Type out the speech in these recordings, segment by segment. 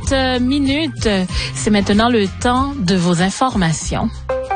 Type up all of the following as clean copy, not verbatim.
minutes. C'est maintenant le temps de vos informations.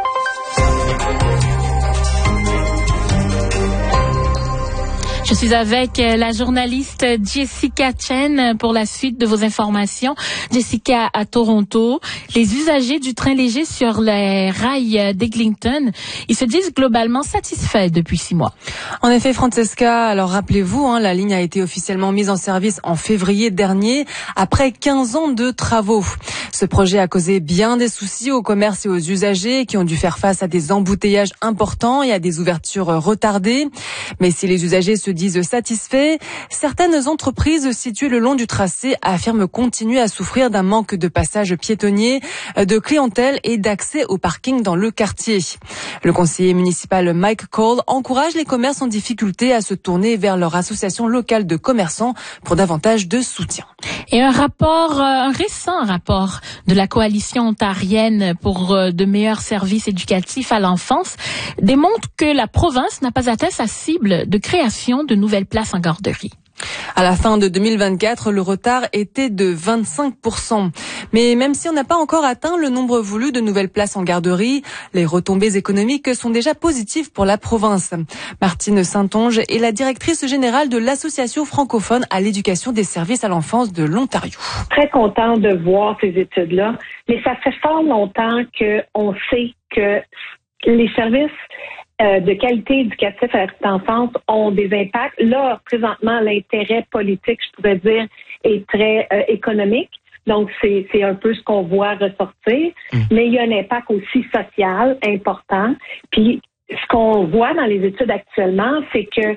Je suis avec la journaliste Jessica Chen pour la suite de vos informations. Jessica, à Toronto, les usagers du train léger sur les rails d'Eglinton, ils se disent globalement satisfaits depuis 6 mois. En effet, Francesca, alors rappelez-vous, la ligne a été officiellement mise en service en février dernier, après 15 ans de travaux. Ce projet a causé bien des soucis aux commerces et aux usagers qui ont dû faire face à des embouteillages importants et à des ouvertures retardées. Mais si les usagers se disent satisfaits, certaines entreprises situées le long du tracé affirment continuer à souffrir d'un manque de passages piétonniers, de clientèle et d'accès au parking dans le quartier. Le conseiller municipal Mike Cole encourage les commerces en difficulté à se tourner vers leur association locale de commerçants pour davantage de soutien. Et un récent rapport de la coalition ontarienne pour de meilleurs services éducatifs à l'enfance démontre que la province n'a pas atteint sa cible de création de nouvelles places en garderie. À la fin de 2024, le retard était de 25%. Mais même si on n'a pas encore atteint le nombre voulu de nouvelles places en garderie, les retombées économiques sont déjà positives pour la province. Martine Saint-Onge est la directrice générale de l'Association francophone à l'éducation des services à l'enfance de l'Ontario. Très content de voir ces études-là, mais ça fait fort longtemps qu'on sait que les services de qualité éducative à la petite enfance ont des impacts. Là, présentement, l'intérêt politique, je pourrais dire, est très économique. Donc, c'est un peu ce qu'on voit ressortir. Mais il y a un impact aussi social important. Puis, ce qu'on voit dans les études actuellement, c'est que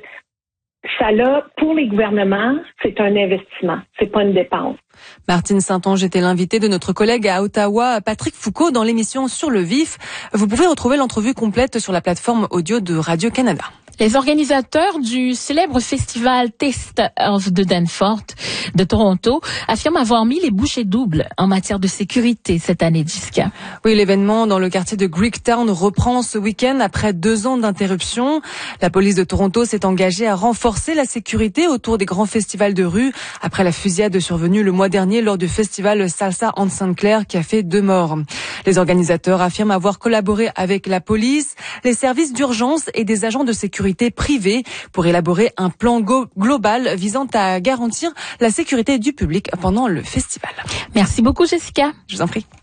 pour les gouvernements, c'est un investissement. C'est pas une dépense. Martine Saint-Onge était l'invitée de notre collègue à Ottawa, Patrick Foucault, dans l'émission Sur le Vif. Vous pouvez retrouver l'entrevue complète sur la plateforme audio de Radio-Canada. Les organisateurs du célèbre festival Taste of the Danforth de Toronto affirment avoir mis les bouchées doubles en matière de sécurité cette année, Jessica. Oui, l'événement dans le quartier de Greektown reprend ce week-end après 2 ans d'interruption. La police de Toronto s'est engagée à renforcer la sécurité autour des grands festivals de rue après la fusillade survenue le mois dernier lors du festival Salsa en Sainte-Claire qui a fait 2 morts. Les organisateurs affirment avoir collaboré avec la police, les services d'urgence et des agents de sécurité privés pour élaborer un plan global visant à garantir la sécurité du public pendant le festival. Merci beaucoup, Jessica. Je vous en prie.